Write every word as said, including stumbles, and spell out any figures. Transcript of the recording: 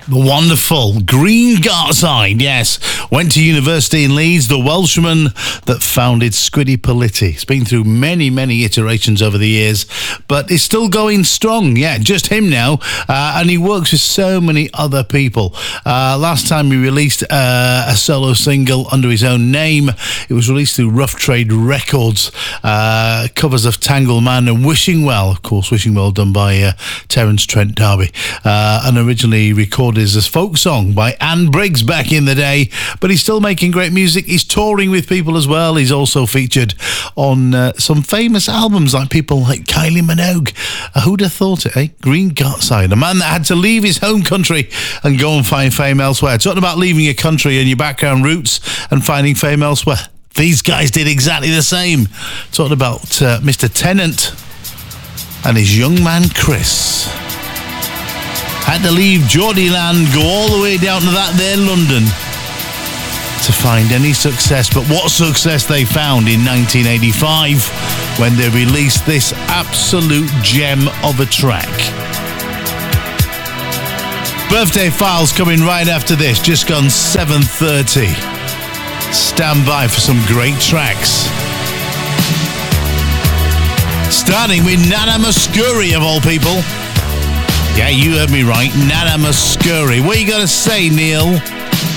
The wonderful Green Gartside, yes. Went to university in Leeds, the Welshman that founded Scritti Politti. It's been through many, many iterations over the years, but it's still going strong. Yeah, just him now. Uh, and he works with so many other people. Uh, last time he released uh, a solo single under his own name. It was released through Rough Trade Records. Uh, covers of Tangle Man and Wishing Well. Of course, Wishing Well done by uh, Terence Trent D'Arby. Uh, and originally recorded as a folk song by Anne Briggs back in the day, but he's still making great music. He's touring with people as well. He's also featured on uh, some famous albums like people like Kylie Minogue. Uh, who'd have thought it, eh? Green Gartside, a man that had to leave his home country and go and find fame elsewhere. Talking about leaving your country and your background roots and finding fame elsewhere. These guys did exactly the same. Talking about uh, Mister Tennant and his young man Chris. Had to leave Geordie land, go all the way down to that there London to find any success. But what success they found in nineteen eighty-five when they released this absolute gem of a track. Birthday Files coming right after this, just gone seven thirty. Stand by for some great tracks. Starting with Nana Muscuri of all people. Yeah, you heard me right. Nana Muscuri. What you got to say, Neil?